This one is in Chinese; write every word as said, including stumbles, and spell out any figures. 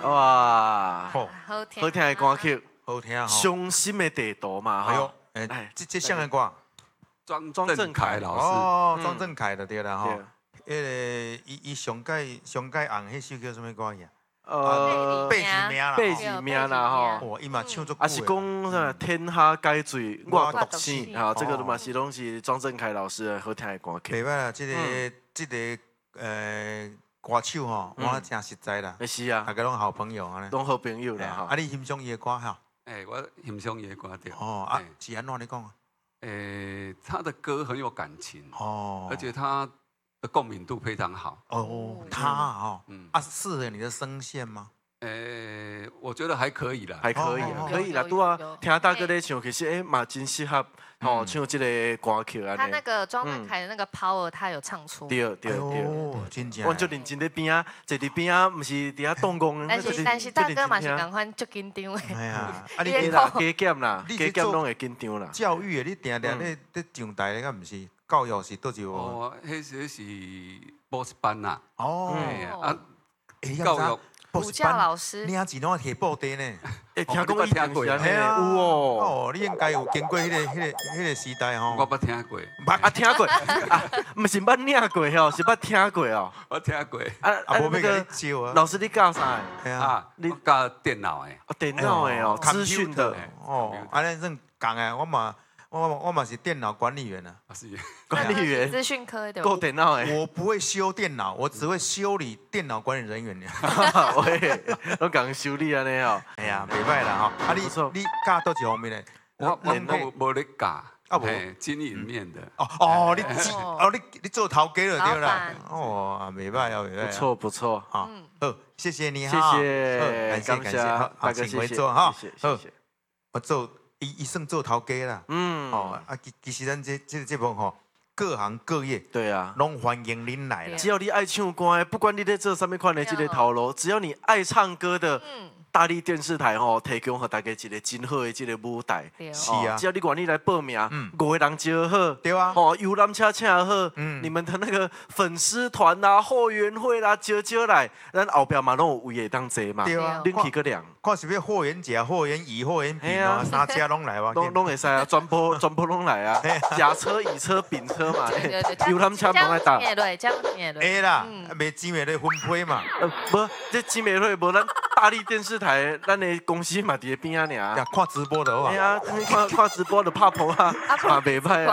哇， 好， 好听， 好听的歌曲， 好听吼。 伤心的地图嘛， 哎呦吼，， 诶，这这像的歌， 庄庄正凯老师， 哦， 嗯庄正凯的对啦吼。 对， 迄个伊伊上届上届红迄首叫什么歌呀？ 呃， 背字名啦，吼背字名啦吼。 哇，伊嘛唱足久啊是讲啥天下解水我独醒，哈，这个嘛是拢是庄正凯老师的好听的歌曲。 袂歹啦，这个这个呃歌手吼，我真实在啦， 是啊， 大家拢好朋友安尼。 拢好朋友啦哈。 啊，你欣赏伊的歌哈？ 哎，我欣赏伊的歌调。 哦啊，是安怎你讲啊？ 诶，他的歌很有感情， 哦， 而且他的共鸣度非常好。 哦，他哦， 嗯， 啊，适合你的声线吗？ 诶，我觉得还可以啦， 还可以啊，可以啦，拄啊，听大哥咧唱，其实诶嘛真适合吼唱这个歌曲安尼。 他那个庄正凯的那个 power，他有唱出。 对对对， 真正。 我就认真咧边啊，坐伫边啊，毋是伫遐动工。 但是但是大哥嘛是赶快足紧张的。 哎呀， 啊你加啦，加减啦，加减拢会紧张啦。 教育的，你定定咧咧上台的，敢毋是？教育是倒一个？ 哦，迄时是 boss 班呐。 哦， 啊， 教育。 补教老师， 领钱拢摕布袋呢。 诶，听讲伊听过， 系啊， 有哦。 哦，你应该有经过迄个、迄个、迄个时代吼。 我捌听过。 捌啊，听过啊，毋是捌领过吼，是捌听过哦。 我听过。 啊啊，无要甲你教啊。 老师，你教啥？ 系啊， 你教电脑诶。 哦，电脑诶哦，资讯的。 哦，安尼算讲诶，我嘛。我我嘛是电脑管理员啊， 是管理员， 资讯科的。 够电脑诶。 我不会修电脑，我只会修理电脑管理人员。 喂，我讲修理安尼哦。 哎呀，袂歹啦吼。啊，你你教倒一方面咧？ 我我我无咧教， 啊无经营面的。 哦哦，你哦你你做头家就对啦。哦，袂歹啊，袂歹。 不错不错， 好，好，谢谢你哈。谢谢， 感谢感谢，好，请回坐哈。 谢谢谢谢。 我做。伊伊算做头家啦， 嗯， 哦啊，其其实咱这这个节目吼，各行各业对啊， 拢欢迎您来啦。 只要你爱唱歌，不管你在做什么款的这个头路，只要你爱唱歌的，大力电视台吼提供给大家一个真好的这个舞台。 是啊， 只要你愿意来报名，五个人就好， 对啊， 哦，游览车请好，你们的那个粉丝团啦、后援会啦，招招来，咱后边嘛拢有位会当坐嘛， 对啊， 恁去个量。 看是要货源甲、货源乙、货源丙啊，三家拢来哇， 拢拢会使啊，全部全部拢来啊，甲车、乙车、丙车嘛，游览车拢来搭。 哎啦，卖姊妹类分配嘛。 呃，无，这姊妹类无，咱大力电视台，咱的公司嘛伫边啊尔。 看直播的好啊。 哎呀，看看直播的拍婆啊，嘛袂歹啊。